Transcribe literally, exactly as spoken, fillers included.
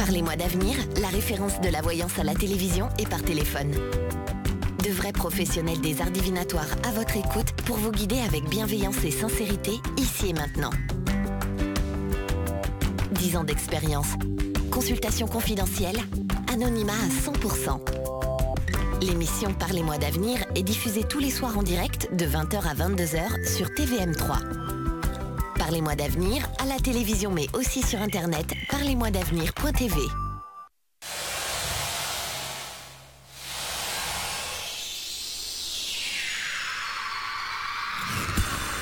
Parlez-moi d'avenir, la référence de la voyance à la télévision et par téléphone. De vrais professionnels des arts divinatoires à votre écoute pour vous guider avec bienveillance et sincérité, ici et maintenant. dix ans d'expérience. Consultation confidentielle. Anonymat à cent pour cent. L'émission Parlez-moi d'avenir est diffusée tous les soirs en direct de vingt heures à vingt-deux heures sur T V M trois. Parlez-moi d'avenir à la télévision mais aussi sur internet parlez moi d'avenir point t v.